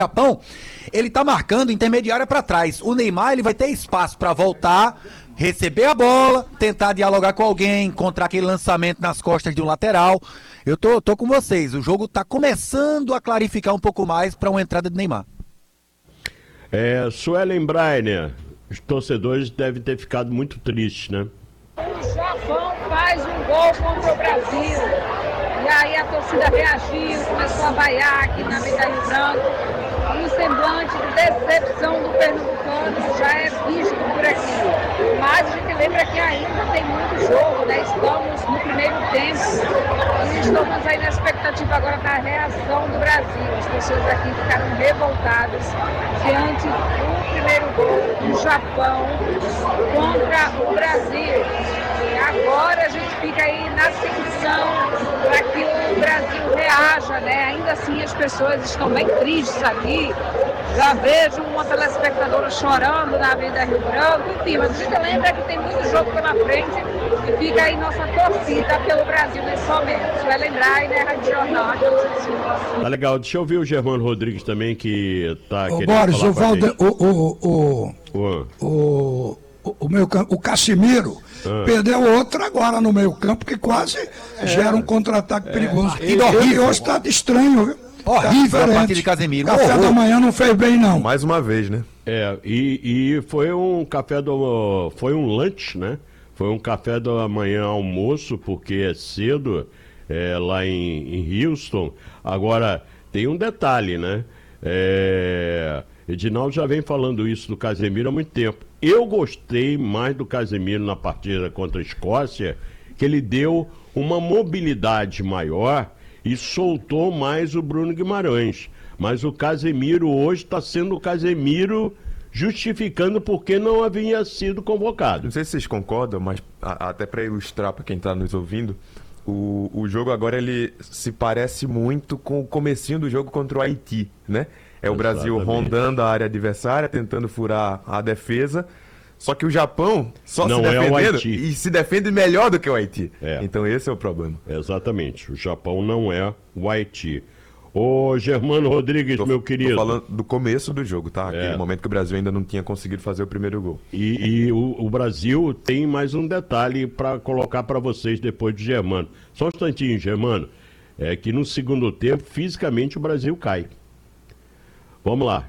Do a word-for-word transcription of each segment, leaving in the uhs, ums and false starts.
Japão, ele tá marcando intermediária para trás. O Neymar, ele vai ter espaço para voltar, receber a bola, tentar dialogar com alguém, encontrar aquele lançamento nas costas de um lateral. Eu tô, tô com vocês, o jogo tá começando a clarificar um pouco mais para uma entrada de Neymar. É, Suelen Breiner, os torcedores devem ter ficado muito tristes, né? O Japão faz um gol contra o Brasil. E aí a torcida reagiu, começou a vaiar aqui na Avenida Rio Branco. E o semblante de decepção do pernambucano já é visto por aqui. Mas a gente lembra que ainda tem muito jogo, né? Estamos no primeiro tempo e estamos aí na expectativa agora da reação do Brasil. As pessoas aqui ficaram revoltadas diante do primeiro gol do Japão contra o Brasil. E agora a gente fica aí na tensão para que o Brasil reaja, né? Ainda assim as pessoas estão bem tristes aqui. Já vejo uma telespectadora chorando na Avenida Rio Branco, enfim, mas a gente lembra que tem muito jogo pela frente e fica aí nossa torcida pelo Brasil nesse momento. Vai lembrar aí, né, Rádio Jornal. Tá legal, deixa eu ouvir o Germano Rodrigues também, que tá Ô, querendo Boris, falar o, com a Valde, gente. o, o, o, Ô, o, o, o, meu, cam- o Casimiro Ah. perdeu outra agora no meio campo, que quase gera um contra-ataque perigoso. E, Partida horrível. e hoje tá estranho, viu? Horrível Tá a partida de diferente. Casemiro. Café Horror. da manhã não fez bem, não. Mais uma vez, né? É, e, e foi um café do... foi um lunch, né? Foi um café da manhã almoço, porque é cedo, é, lá em, em Houston. Agora, tem um detalhe, né? É, Edinaldo já vem falando isso do Casemiro há muito tempo. Eu gostei mais do Casemiro na partida contra a Escócia, que ele deu uma mobilidade maior e soltou mais o Bruno Guimarães. Mas o Casemiro hoje está sendo o Casemiro justificando porque não havia sido convocado. Não sei se vocês concordam, mas a- até para ilustrar para quem está nos ouvindo, o, o jogo agora ele se parece muito com o comecinho do jogo contra o Haiti, né? É o Brasil Exatamente. rondando a área adversária, tentando furar a defesa. Só que o Japão só Não se é o defendendo Haiti. e se defende melhor do que o Haiti. É. Então esse é o problema. Exatamente, o Japão não é o Haiti. Ô Germano Rodrigues, Tô, meu tô querido. falando do começo do jogo, tá? Aquele É. momento que o Brasil ainda não tinha conseguido fazer o primeiro gol. E, e o, o Brasil tem mais um detalhe para colocar para vocês depois do Germano. Só um instantinho, Germano. É que no segundo tempo, fisicamente, o Brasil cai. Vamos lá.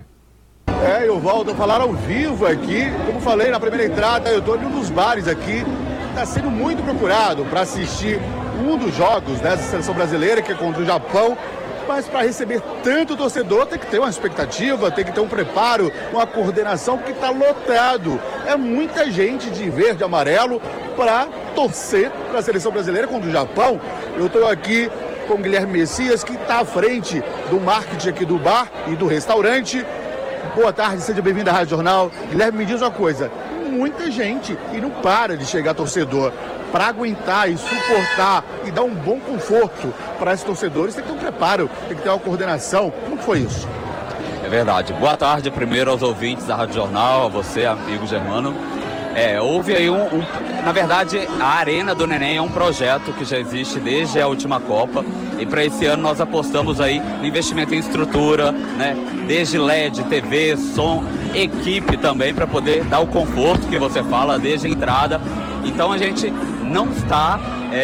É, eu volto a falar ao vivo aqui. Como falei na primeira entrada, eu estou em um dos bares aqui. Está sendo muito procurado para assistir um dos jogos dessa seleção brasileira, que é contra o Japão. Mas para receber tanto torcedor, tem que ter uma expectativa, tem que ter um preparo, uma coordenação, porque está lotado. É muita gente de verde e amarelo para torcer para a seleção brasileira contra o Japão. Eu estou aqui com o Guilherme Messias, que está à frente do marketing aqui do bar e do restaurante. Boa tarde, seja bem-vindo à Rádio Jornal. Guilherme, me diz uma coisa, muita gente e não para de chegar torcedor. Para aguentar e suportar e dar um bom conforto para esses torcedores, tem que ter um preparo, tem que ter uma coordenação. Como que foi isso? É verdade. Boa tarde primeiro aos ouvintes da Rádio Jornal, a você, amigo Germano. É, houve aí um, um... Na verdade, a Arena do Neném é um projeto que já existe desde a última Copa. E para esse ano nós apostamos aí no investimento em estrutura, né? Desde L E D, T V, som, equipe também, para poder dar o conforto que você fala desde a entrada. Então a gente não está,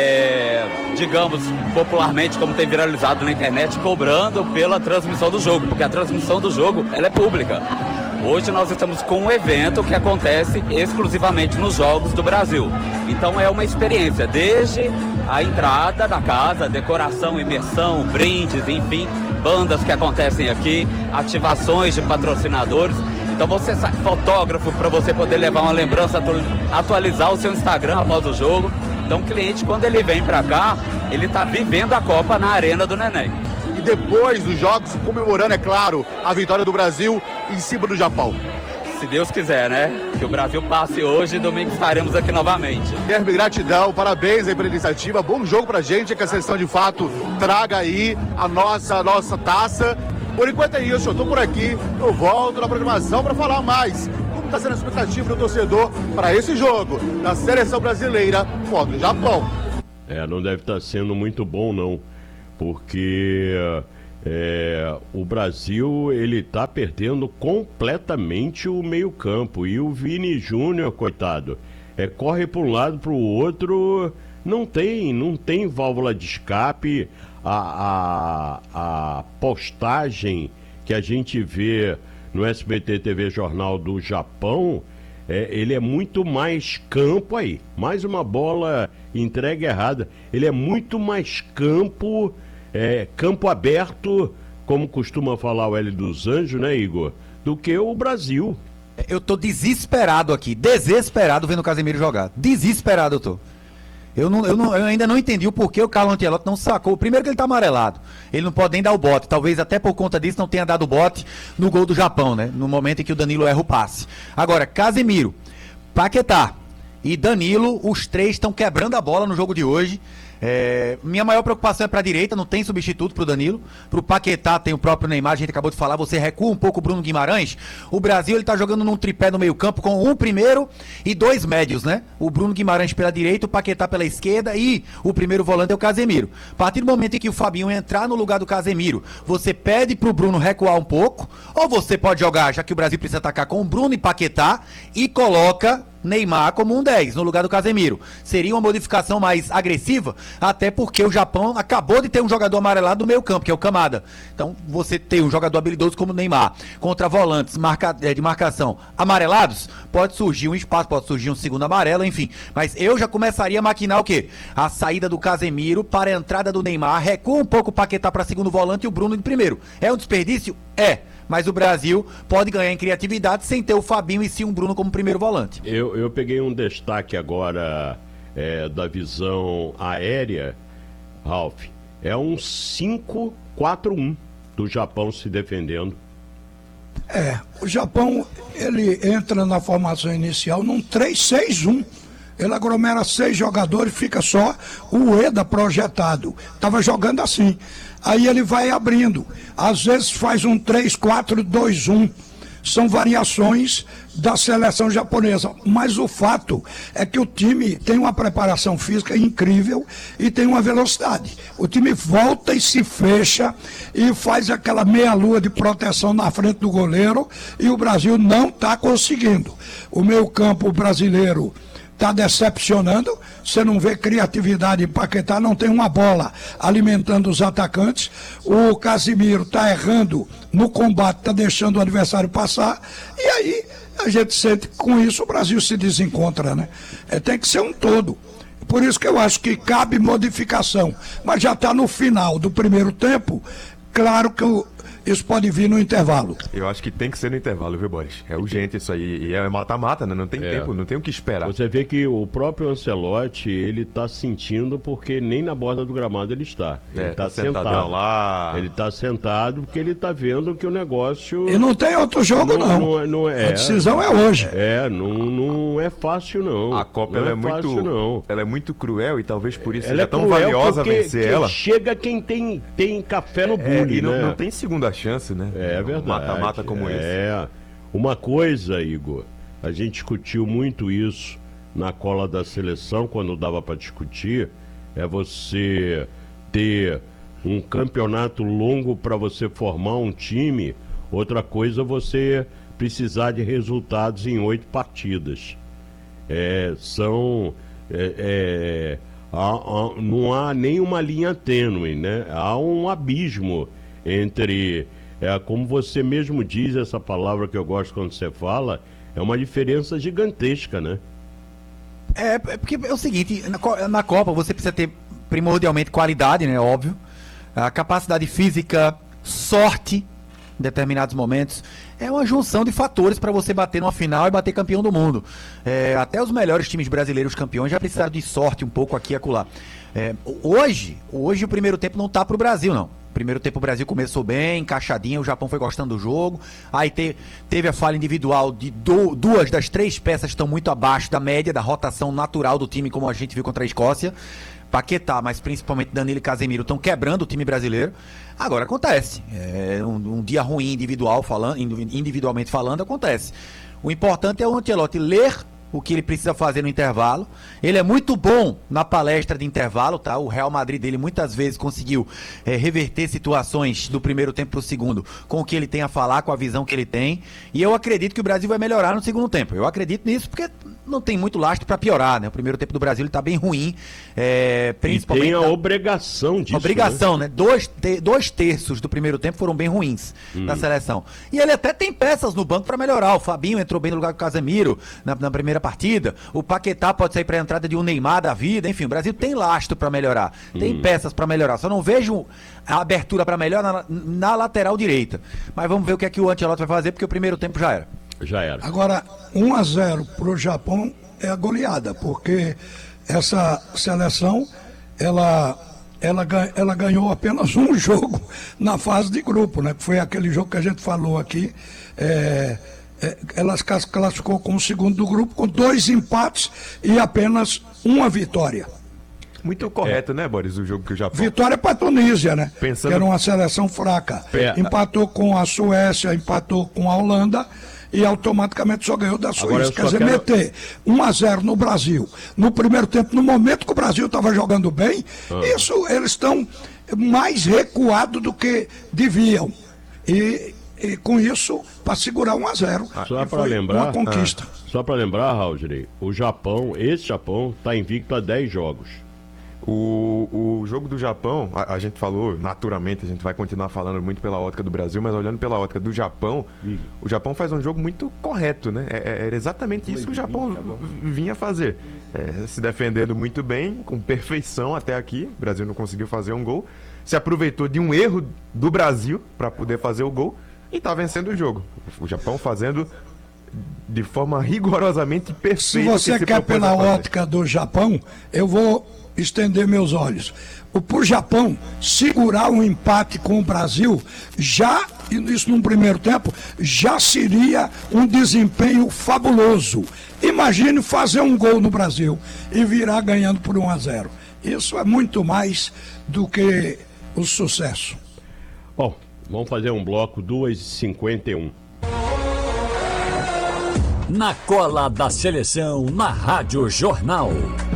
é, digamos, popularmente, como tem viralizado na internet, cobrando pela transmissão do jogo, porque a transmissão do jogo ela é pública. Hoje nós estamos com um evento que acontece exclusivamente nos Jogos do Brasil. Então é uma experiência, desde a entrada da casa, decoração, imersão, brindes, enfim, bandas que acontecem aqui, ativações de patrocinadores. Então você sai fotógrafo para você poder levar uma lembrança, atu- atualizar o seu Instagram após o jogo. Então o cliente, quando ele vem para cá, ele está vivendo a Copa na Arena do Neném. E depois dos jogos, comemorando, é claro, a vitória do Brasil em cima do Japão. Se Deus quiser, né? Que o Brasil passe hoje e domingo estaremos aqui novamente. Guilherme, gratidão, parabéns aí pela iniciativa, bom jogo pra gente, que a seleção de fato traga aí a nossa, a nossa taça. Por enquanto é isso, eu tô por aqui, eu volto na programação para falar mais. Como está sendo a expectativa do torcedor para esse jogo da seleção brasileira contra o Japão? É, não deve estar sendo muito bom, não. Porque É, o Brasil, ele tá perdendo completamente o meio-campo. E o Vini Júnior, coitado, é, corre para um lado, para o outro, não tem, não tem válvula de escape. A, a, a postagem que a gente vê no S B T T V Jornal do Japão, é, ele é muito mais campo aí. Mais uma bola entregue errada. Ele é muito mais campo... É, campo aberto, como costuma falar o Hélio dos Anjos, né, Igor? Do que o Brasil. Eu tô desesperado aqui, desesperado vendo o Casemiro jogar. Desesperado eu tô. Eu, não, eu, não, eu ainda não entendi o porquê o Carlo Ancelotti não sacou. Primeiro que ele tá amarelado. Ele não pode nem dar o bote. Talvez até por conta disso não tenha dado o bote no gol do Japão, né? No momento em que o Danilo erra o passe. Agora, Casemiro, Paquetá e Danilo, os três estão quebrando a bola no jogo de hoje. É, minha maior preocupação é para a direita, não tem substituto para o Danilo. Para o Paquetá tem o próprio Neymar, a gente acabou de falar. Você recua um pouco o Bruno Guimarães. O Brasil ele tá jogando num tripé no meio campo com um primeiro e dois médios, né? O Bruno Guimarães pela direita, o Paquetá pela esquerda e o primeiro volante é o Casemiro. A partir do momento em que o Fabinho entrar no lugar do Casemiro, você pede pro Bruno recuar um pouco, ou você pode jogar, já que o Brasil precisa atacar, com o Bruno e Paquetá e coloca Neymar como um dez no lugar do Casemiro. Seria uma modificação mais agressiva, até porque o Japão acabou de ter um jogador amarelado no meio campo, que é o Kamada. Então você tem um jogador habilidoso como o Neymar contra volantes marca, de marcação amarelados, pode surgir um espaço, pode surgir um segundo amarelo, enfim. Mas eu já começaria a maquinar o quê? A saída do Casemiro para a entrada do Neymar, recua um pouco o Paquetá para segundo volante e o Bruno de primeiro. É um desperdício? É. Mas o Brasil pode ganhar em criatividade sem ter o Fabinho e sim um Bruno como primeiro volante. Eu, eu peguei um destaque agora é, da visão aérea, Ralf. É um cinco quatro um do Japão se defendendo. É, o Japão, ele entra na formação inicial num três seis um. Ele aglomera seis jogadores, fica só o Ueda projetado. Tava jogando assim. Aí ele vai abrindo. Às vezes faz um três quatro dois um. São variações da seleção japonesa. Mas o fato é que o time tem uma preparação física incrível e tem uma velocidade. O time volta e se fecha e faz aquela meia-lua de proteção na frente do goleiro e o Brasil não está conseguindo. O meio-campo brasileiro está decepcionando, você não vê criatividade em Paquetá, não tem uma bola alimentando os atacantes, o Casemiro está errando no combate, está deixando o adversário passar, e aí a gente sente que com isso o Brasil se desencontra, né? É, tem que ser um todo. Por isso que eu acho que cabe modificação, mas já está no final do primeiro tempo, claro que o isso pode vir no intervalo. Eu acho que tem que ser no intervalo, viu, Boris? É urgente isso aí. E é mata-mata, né? Não tem é. tempo, não tem o que esperar. Você vê que o próprio Ancelotti, ele tá sentindo porque nem na borda do gramado ele está. É, ele tá, tá sentado lá. Ele tá sentado porque ele tá vendo que o negócio... E não tem outro jogo, não. não. não, não é, A decisão é hoje. É, não, não é fácil, não. A Copa não ela é, é muito, fácil, não. Ela é muito cruel e talvez por isso ela seja é tão valiosa vencer ela. Chega quem tem, tem café no é, bule, e não, né? não tem segunda chance, né? É verdade. Mata-mata como é. esse. É. Uma coisa, Igor, a gente discutiu muito isso na cola da seleção, quando dava para discutir, é você ter um campeonato longo para você formar um time. Outra coisa é você precisar de resultados em oito partidas. É, são... É, é, há, há, não há nenhuma linha tênue, né? Há um abismo entre... É, como você mesmo diz, essa palavra que eu gosto quando você fala, é uma diferença gigantesca, né? É, é porque é o seguinte, na, na Copa você precisa ter primordialmente qualidade, né? Óbvio. A capacidade física, sorte em determinados momentos. É uma junção de fatores para você bater numa final e bater campeão do mundo. É, até os melhores times brasileiros campeões já precisaram de sorte um pouco aqui e acolá. É, hoje, hoje o primeiro tempo não tá pro Brasil, não. Primeiro tempo o Brasil começou bem, encaixadinho, o Japão foi gostando do jogo. Aí te, teve a falha individual de do, duas das três peças estão muito abaixo da média, da rotação natural do time, como a gente viu contra a Escócia. Paquetá, mas principalmente Danilo e Casemiro estão quebrando o time brasileiro. Agora acontece, é um, um dia ruim individual falando, individualmente falando, acontece. O importante é o Ancelotti ler o que ele precisa fazer no intervalo. Ele é muito bom na palestra de intervalo, tá? O Real Madrid dele muitas vezes conseguiu é, reverter situações do primeiro tempo para o segundo com o que ele tem a falar, com a visão que ele tem. E eu acredito que o Brasil vai melhorar no segundo tempo. Eu acredito nisso porque não tem muito lastro para piorar, né? O primeiro tempo do Brasil ele tá bem ruim, é, principalmente... E tem a na... obrigação disso, Obrigação, né? né? Dois, te... Dois terços do primeiro tempo foram bem ruins hum. na seleção. E ele até tem peças no banco para melhorar. O Fabinho entrou bem no lugar do Casemiro na, na primeira partida. O Paquetá pode sair para a entrada de um Neymar da vida. Enfim, o Brasil tem lastro para melhorar. Tem hum. peças para melhorar. Só não vejo a abertura para melhor na, na lateral direita. Mas vamos ver o que é que o Ancelotti vai fazer, porque o primeiro tempo já era. Já era. Agora, um a zero pro Japão é a goleada, porque essa seleção, ela, ela, ela ganhou apenas um jogo na fase de grupo, né? Que foi aquele jogo que a gente falou aqui. É, é, ela classificou como segundo do grupo, com dois empates e apenas uma vitória. Muito correto, é. né, Boris, o jogo que o Japão... Vitória para a Tunísia, né? Pensando... Que era uma seleção fraca. É. Empatou com a Suécia, empatou com a Holanda e automaticamente só ganhou da Suíça. Quer dizer, quero... meter um a zero no Brasil, no primeiro tempo, no momento que o Brasil estava jogando bem, ah. isso, eles estão mais recuados do que deviam. E, e com isso, para segurar um a zero, só para lembrar, uma conquista. Ah. Só para lembrar, Raul, o Japão, esse Japão, está invicto a dez jogos. O, o jogo do Japão, a, a gente falou, naturalmente, a gente vai continuar falando muito pela ótica do Brasil, mas olhando pela ótica do Japão, Sim. o Japão faz um jogo muito correto, né? É, é exatamente isso que o Japão vinha fazer. É, se defendendo muito bem, com perfeição até aqui. O Brasil não conseguiu fazer um gol. Se aproveitou de um erro do Brasil para poder fazer o gol e está vencendo o jogo. O Japão fazendo de forma rigorosamente perfeita. Se você que quer pela ótica do Japão, eu vou estender meus olhos. O pro Japão segurar um empate com o Brasil, já, isso num primeiro tempo, já seria um desempenho fabuloso. Imagine fazer um gol no Brasil e virar ganhando por um a zero. Isso é muito mais do que o sucesso. Bom, vamos fazer um bloco duas e cinquenta e um. Na cola da seleção, na Rádio Jornal.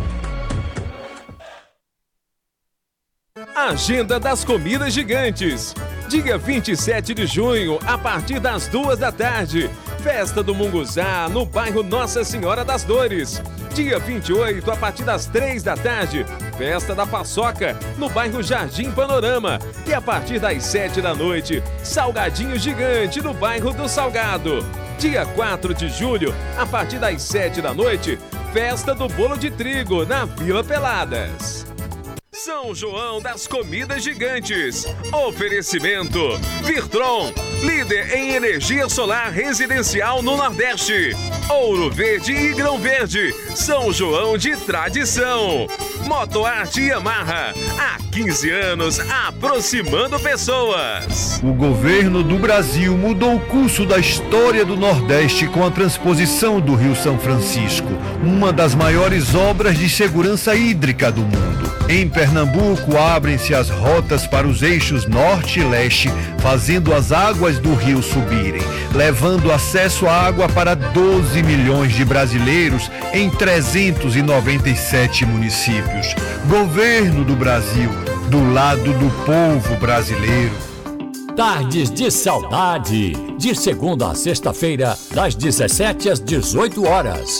Agenda das Comidas Gigantes. Dia vinte e sete de junho, a partir das duas da tarde. Festa do Munguzá, no bairro Nossa Senhora das Dores. Dia vinte e oito, a partir das três da tarde. Festa da Paçoca, no bairro Jardim Panorama. E a partir das sete da noite, Salgadinho Gigante, no bairro do Salgado. Dia quatro de julho, a partir das sete da noite, Festa do Bolo de Trigo, na Vila Peladas. São João das Comidas Gigantes. Oferecimento Virtron, líder em energia solar residencial no Nordeste. Ouro Verde e Grão Verde, São João de tradição. Motoarte Yamaha, há quinze anos aproximando pessoas. O governo do Brasil mudou o curso da história do Nordeste com a transposição do Rio São Francisco, uma das maiores obras de segurança hídrica do mundo. Em Pernambuco, abrem-se as rotas para os eixos norte e leste, fazendo as águas do rio subirem, levando acesso à água para doze milhões de brasileiros em trezentos e noventa e sete municípios. Governo do Brasil, do lado do povo brasileiro. Tardes de Saudade, de segunda a sexta-feira, das dezessete às dezoito horas.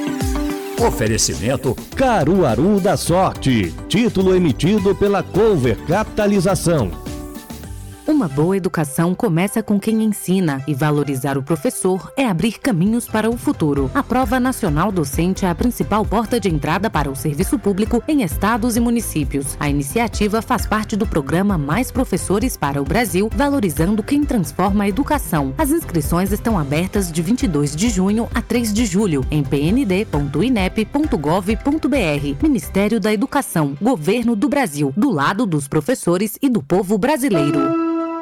Oferecimento Caruaru da Sorte. Título emitido pela Cover Capitalização. Uma boa educação começa com quem ensina, e valorizar o professor é abrir caminhos para o futuro. A Prova Nacional Docente é a principal porta de entrada para o serviço público em estados e municípios. A iniciativa faz parte do programa Mais Professores para o Brasil, valorizando quem transforma a educação. As inscrições estão abertas de vinte e dois de junho a três de julho em p n d ponto inep ponto gov ponto b r. Ministério da Educação, Governo do Brasil, do lado dos professores e do povo brasileiro.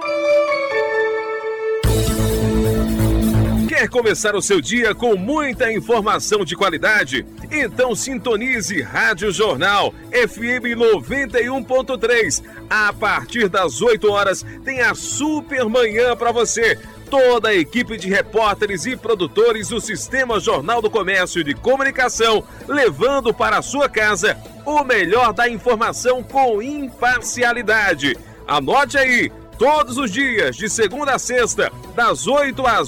Quer começar o seu dia com muita informação de qualidade? Então sintonize Rádio Jornal F M noventa e um ponto três. A partir das oito horas tem a super manhã para você, toda a equipe de repórteres e produtores do Sistema Jornal do Comércio de Comunicação, levando para a sua casa o melhor da informação com imparcialidade. Anote aí, todos os dias, de segunda a sexta, das oito às